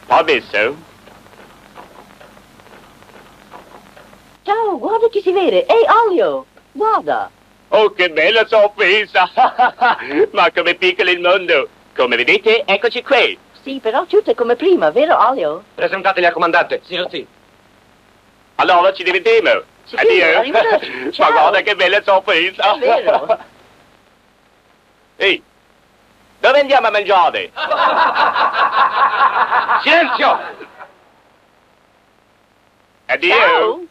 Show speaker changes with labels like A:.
A: Permesso?
B: Ciao, guarda chi si vede. Ehi, Olio, guarda.
A: Oh, che bella sorpresa! Ma come piccolo il mondo! Come vedete, eccoci qui.
B: Sì, però tutto è come prima, vero, Olio?
C: Presentateli al comandante. Sì.
A: Allora ci rivedremo.
B: Sì,
A: Addio.
B: arrivederci. Ciao.
A: Ma guarda che bella sorpresa!
B: È vero.
A: Ehi, dove andiamo a mangiare?
C: Silenzio!
A: Addio.
B: Ciao.